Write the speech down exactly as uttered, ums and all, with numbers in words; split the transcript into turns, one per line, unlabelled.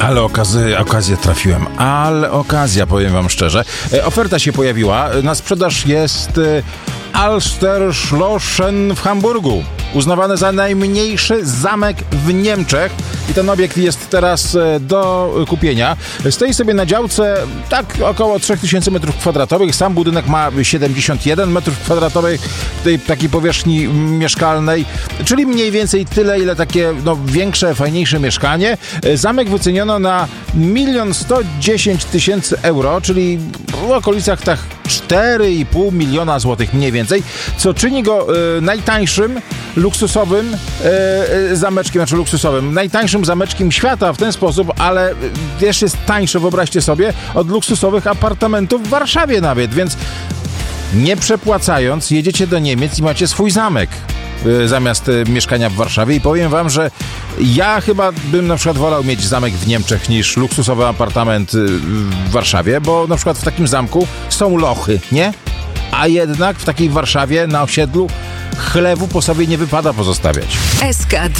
Ale okazy, okazję trafiłem, ale okazja, powiem wam szczerze. E, oferta się pojawiła, na sprzedaż jest e, Alsterschlossen w Hamburgu. Uznawany za najmniejszy zamek w Niemczech i ten obiekt jest teraz e, do kupienia. Stoi sobie na działce tak około trzy tysiące metrów kwadratowych. Sam budynek ma siedemdziesiąt jeden metrów kwadratowych tej takiej powierzchni mieszkalnej, czyli mniej więcej tyle, ile takie no, większe, fajniejsze mieszkanie. E, zamek wyceniono na milion sto dziesięć tysięcy euro, czyli w okolicach tak cztery i pół miliona złotych mniej więcej, co czyni go e, najtańszym luksusowym e, zameczkiem, znaczy luksusowym, najtańszym zameczkiem świata w ten sposób, ale też jest tańsze, wyobraźcie sobie, od luksusowych apartamentów w Warszawie nawet, więc nie przepłacając jedziecie do Niemiec i macie swój zamek e, zamiast e, mieszkania w Warszawie i powiem wam, że ja chyba bym na przykład wolał mieć zamek w Niemczech niż luksusowy apartament e, w Warszawie, bo na przykład w takim zamku są lochy, nie? A jednak w takiej Warszawie na osiedlu chlewu po sobie nie wypada pozostawiać.
S K